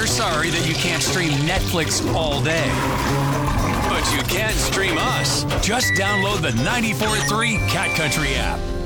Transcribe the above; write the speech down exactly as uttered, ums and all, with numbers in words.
We're sorry that you can't stream Netflix all day. But you can stream us. Just download the ninety-four point three Cat Country app.